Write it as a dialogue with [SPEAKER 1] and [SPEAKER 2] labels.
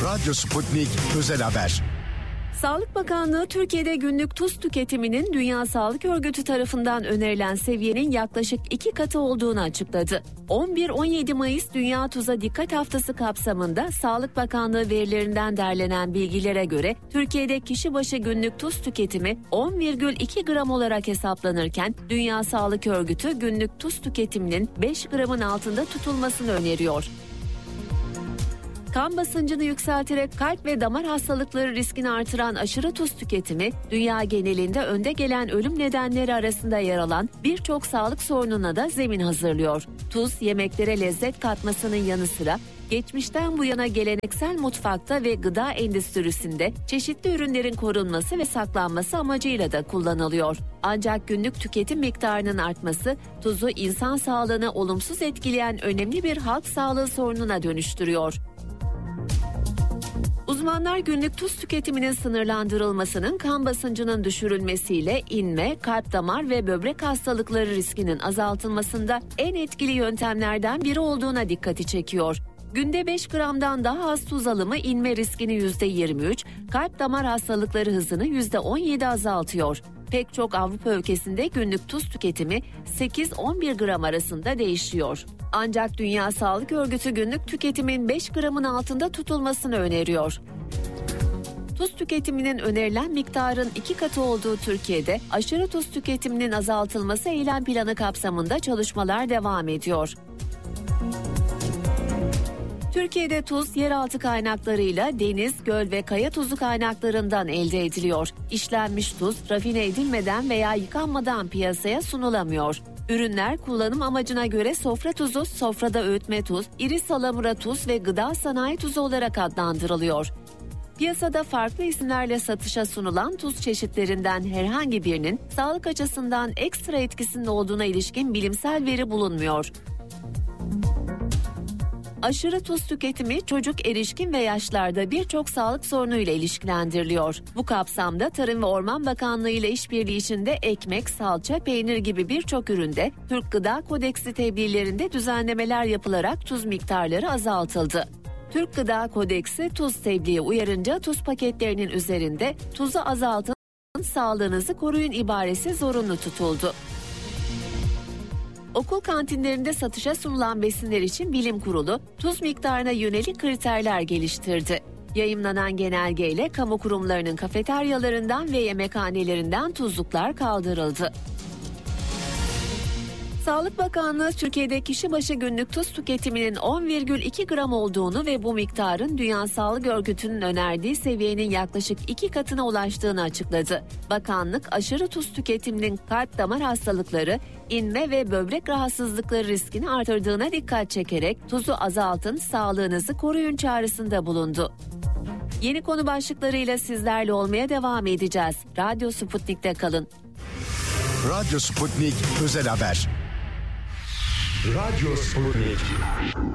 [SPEAKER 1] Radyo Sputnik Özel Haber.
[SPEAKER 2] Sağlık Bakanlığı Türkiye'de günlük tuz tüketiminin Dünya Sağlık Örgütü tarafından önerilen seviyenin yaklaşık 2 katı olduğunu açıkladı. 11-17 Mayıs Dünya Tuza Dikkat Haftası kapsamında Sağlık Bakanlığı verilerinden derlenen bilgilere göre Türkiye'de kişi başı günlük tuz tüketimi 10,2 gram olarak hesaplanırken Dünya Sağlık Örgütü günlük tuz tüketiminin 5 gramın altında tutulmasını öneriyor. Kan basıncını yükselterek kalp ve damar hastalıkları riskini artıran aşırı tuz tüketimi, dünya genelinde önde gelen ölüm nedenleri arasında yer alan birçok sağlık sorununa da zemin hazırlıyor. Tuz, yemeklere lezzet katmasının yanı sıra, geçmişten bu yana geleneksel mutfakta ve gıda endüstrisinde çeşitli ürünlerin korunması ve saklanması amacıyla da kullanılıyor. Ancak günlük tüketim miktarının artması, tuzu insan sağlığını olumsuz etkileyen önemli bir halk sağlığı sorununa dönüştürüyor. Uzmanlar günlük tuz tüketiminin sınırlandırılmasının kan basıncının düşürülmesiyle inme, kalp damar ve böbrek hastalıkları riskinin azaltılmasında en etkili yöntemlerden biri olduğuna dikkati çekiyor. Günde 5 gramdan daha az tuz alımı inme riskini %23, kalp damar hastalıkları hızını %17 azaltıyor. Pek çok Avrupa ülkesinde günlük tuz tüketimi 8-11 gram arasında değişiyor. Ancak Dünya Sağlık Örgütü günlük tüketimin 5 gramın altında tutulmasını öneriyor. Tuz tüketiminin önerilen miktarın 2 katı olduğu Türkiye'de aşırı tuz tüketiminin azaltılması eylem planı kapsamında çalışmalar devam ediyor. Türkiye'de tuz yeraltı kaynaklarıyla deniz, göl ve kaya tuzu kaynaklarından elde ediliyor. İşlenmiş tuz rafine edilmeden veya yıkanmadan piyasaya sunulamıyor. Ürünler kullanım amacına göre sofra tuzu, sofrada öğütme tuz, iri salamura tuz ve gıda sanayi tuzu olarak adlandırılıyor. Piyasada farklı isimlerle satışa sunulan tuz çeşitlerinden herhangi birinin sağlık açısından ekstra etkisinin olduğuna ilişkin bilimsel veri bulunmuyor. Aşırı tuz tüketimi çocuk, erişkin ve yaşlarda birçok sağlık sorunuyla ilişkilendiriliyor. Bu kapsamda Tarım ve Orman Bakanlığı ile işbirliği içinde ekmek, salça, peynir gibi birçok üründe Türk Gıda Kodeksi tebliğlerinde düzenlemeler yapılarak tuz miktarları azaltıldı. Türk Gıda Kodeksi tuz tebliği uyarınca tuz paketlerinin üzerinde tuzu azaltın, sağlığınızı koruyun ibaresi zorunlu tutuldu. Okul kantinlerinde satışa sunulan besinler için Bilim Kurulu tuz miktarına yönelik kriterler geliştirdi. Yayımlanan genelgeyle kamu kurumlarının kafeteryalarından ve yemekhanelerinden tuzluklar kaldırıldı. Sağlık Bakanlığı Türkiye'de kişi başı günlük tuz tüketiminin 10,2 gram olduğunu ve bu miktarın Dünya Sağlık Örgütü'nün önerdiği seviyenin yaklaşık 2 katına ulaştığını açıkladı. Bakanlık aşırı tuz tüketiminin kalp damar hastalıkları, inme ve böbrek rahatsızlıkları riskini artırdığına dikkat çekerek tuzu azaltın, sağlığınızı koruyun çağrısında bulundu. Yeni konu başlıklarıyla sizlerle olmaya devam edeceğiz. Radyo Sputnik'te kalın.
[SPEAKER 1] Radyo Sputnik Özel Haber.
[SPEAKER 3] Radyo Sputnik.